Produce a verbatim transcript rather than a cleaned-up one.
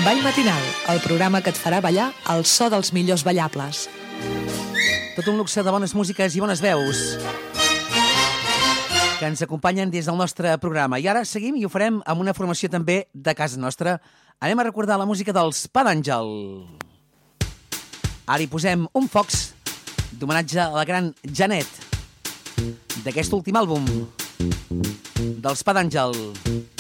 Ball Matinal, el programa que et farà ballar al so dels millors ballables. Tot un luxe de bones músiques i bones veus que ens acompanyen des del nostre programa. I ara seguim i ho farem amb una formació també de casa nostra. Anem a recordar la música dels Pa d'Àngel. Ara hi posem un fox d'homenatge a la gran Janet d'aquest últim àlbum dels Pa d'Àngel.